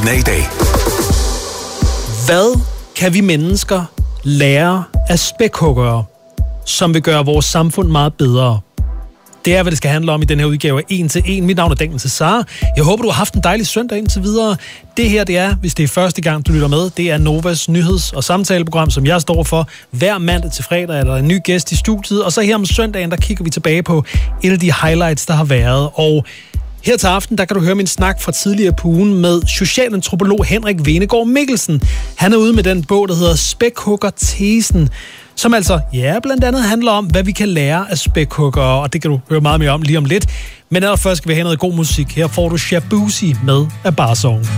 Lyden af i dag. Hvad kan vi mennesker lære af spækhuggere, som vil gøre vores samfund meget bedre? Det er, hvad det skal handle om i den her udgave af 1 til 1. Mit navn er Daniel Cesar. Jeg håber, du har haft en dejlig søndag indtil videre. Det her, det er, hvis det er første gang, du lytter med, det er Novas nyheds- og samtaleprogram, som jeg står for. Hver mandag til fredag er der en ny gæst i studiet, og så her om søndagen, der kigger vi tilbage på et af de highlights, der har været. Og her til aften, der kan du høre min snak fra tidligere på ugen med socialantropolog Henrik Venegård Mikkelsen. Han er ude med den bog, der hedder Spækhugger-tesen, som altså, blandt andet handler om, hvad vi kan lære af spækhuggere, og det kan du høre meget mere om lige om lidt. Men allerførst skal vi have noget god musik. Her får du Shabuzi med af Barsong.